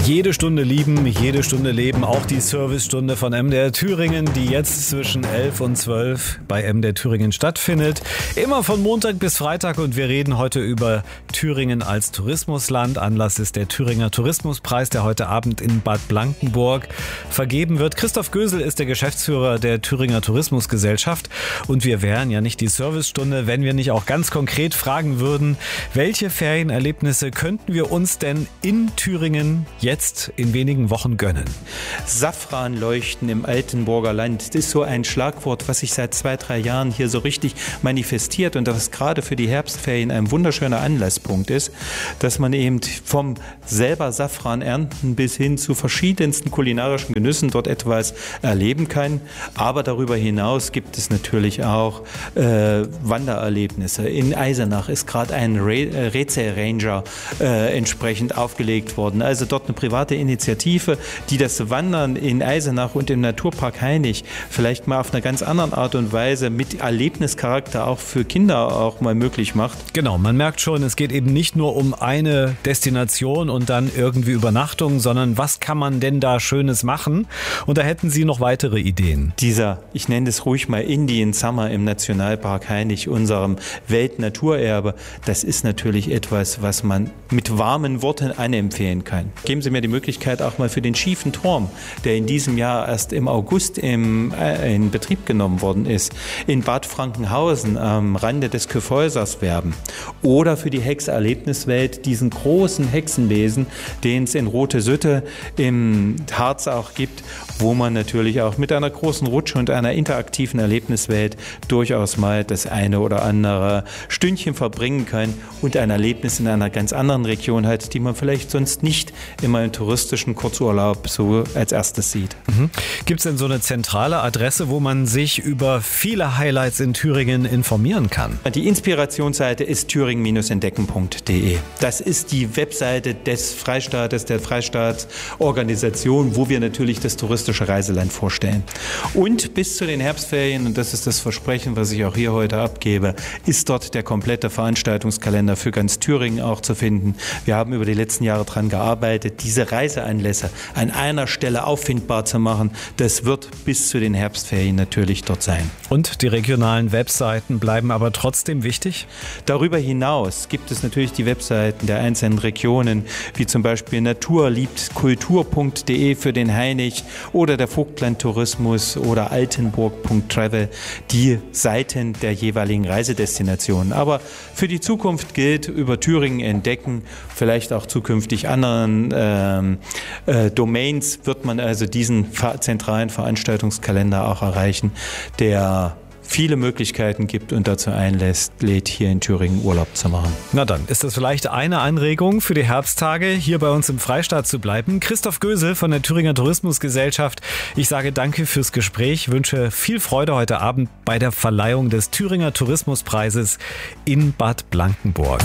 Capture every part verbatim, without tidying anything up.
Jede Stunde lieben, jede Stunde leben, auch die Servicestunde von M D R Thüringen, die jetzt zwischen elf und zwölf bei M D R Thüringen stattfindet. Immer von Montag bis Freitag und wir reden heute über Thüringen als Tourismusland. Anlass ist der Thüringer Tourismuspreis, der heute Abend in Bad Blankenburg vergeben wird. Christoph Gösel ist der Geschäftsführer der Thüringer Tourismusgesellschaft und wir wären ja nicht die Servicestunde, wenn wir nicht auch ganz konkret fragen würden, welche Ferienerlebnisse könnten wir uns denn in Thüringen jetzt in wenigen Wochen gönnen? Safranleuchten im Altenburger Land, das ist so ein Schlagwort, was sich seit zwei, drei Jahren hier so richtig manifestiert und das gerade für die Herbstferien ein wunderschöner Anlasspunkt ist, dass man eben vom selber Safran ernten bis hin zu verschiedensten kulinarischen Genüssen dort etwas erleben kann. Aber darüber hinaus gibt es natürlich auch äh, Wandererlebnisse. In Eisenach ist gerade ein Re- Rätselranger äh, entsprechend aufgelegt worden. Also dort eine private Initiative, die das Wandern in Eisenach und im Naturpark Hainich vielleicht mal auf eine ganz andere Art und Weise mit Erlebnischarakter auch für Kinder auch mal möglich macht. Genau, man merkt schon, es geht eben nicht nur um eine Destination und dann irgendwie Übernachtung, sondern was kann man denn da Schönes machen? Und da hätten Sie noch weitere Ideen. Dieser, ich nenne es ruhig mal Indian Summer im Nationalpark Hainich, unserem Weltnaturerbe, das ist natürlich etwas, was man mit warmen Worten anempfehlen kann. Geben Sie mir die Möglichkeit auch mal für den schiefen Turm, der in diesem Jahr erst im August im, äh, in Betrieb genommen worden ist, in Bad Frankenhausen am Rande des Kyffhäusers werben. Oder für die Hexerlebniswelt diesen großen Hexenbesen, den es in Rote Sütte im Harz auch gibt, wo man natürlich auch mit einer großen Rutsche und einer interaktiven Erlebniswelt durchaus mal das eine oder andere Stündchen verbringen kann und ein Erlebnis in einer ganz anderen Region hat, die man vielleicht sonst nicht immer im touristischen Kurzurlaub so als erstes sieht. Mhm. Gibt es denn so eine zentrale Adresse, wo man sich über viele Highlights in Thüringen informieren kann? Die Inspirationsseite ist thüringen entdecken punkt de. Das ist die Webseite des Freistaates, der Freistaatorganisation, wo wir natürlich das touristische Reiseland vorstellen. Und bis zu den Herbstferien, und das ist das Versprechen, was ich auch hier heute abgebe, ist dort der komplette Veranstaltungskalender für ganz Thüringen auch zu finden. Wir haben über die letzten Jahre daran gearbeitet, diese Reiseanlässe an einer Stelle auffindbar zu machen. Das wird bis zu den Herbstferien natürlich dort sein. Und die regionalen Webseiten bleiben aber trotzdem wichtig? Darüber hinaus gibt es natürlich die Webseiten der einzelnen Regionen, wie zum Beispiel naturliebtkultur punkt de für den Hainich oder der Vogtland-Tourismus oder altenburg punkt travel, die Seiten der jeweiligen Reisedestinationen. Aber für die Zukunft gilt, über Thüringen entdecken, vielleicht auch zukünftig anderen ähm, äh, Domains wird man also diesen zentralen Veranstaltungskalender auch erreichen, der viele Möglichkeiten gibt und dazu einlässt, lädt hier in Thüringen Urlaub zu machen. Na dann, ist das vielleicht eine Anregung für die Herbsttage, hier bei uns im Freistaat zu bleiben. Christoph Gösel von der Thüringer Tourismusgesellschaft. Ich sage danke fürs Gespräch, wünsche viel Freude heute Abend bei der Verleihung des Thüringer Tourismuspreises in Bad Blankenburg.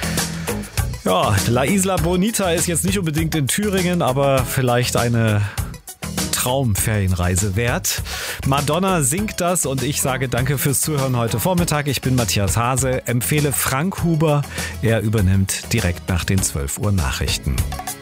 Ja, La Isla Bonita ist jetzt nicht unbedingt in Thüringen, aber vielleicht eine Traumferienreise wert. Madonna singt das und ich sage danke fürs Zuhören heute Vormittag. Ich bin Matthias Hase, empfehle Frank Huber. Er übernimmt direkt nach den zwölf Uhr Nachrichten.